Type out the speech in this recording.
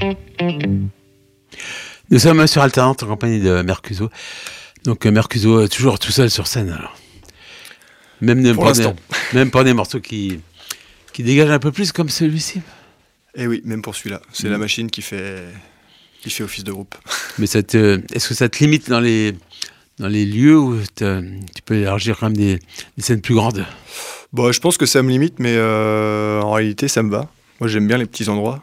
Nous sommes sur Alternante en compagnie de Mercuzzo. Donc Mercuzzo toujours tout seul sur scène. Alors. Même pour des morceaux qui dégagent un peu plus comme celui-ci. Et oui, même pour celui-là. C'est la machine qui fait office de groupe. Mais est-ce que ça te limite dans les lieux où tu peux élargir quand même des scènes plus grandes? Bon, je pense que ça me limite, mais en réalité, ça me va. Moi, j'aime bien les petits endroits.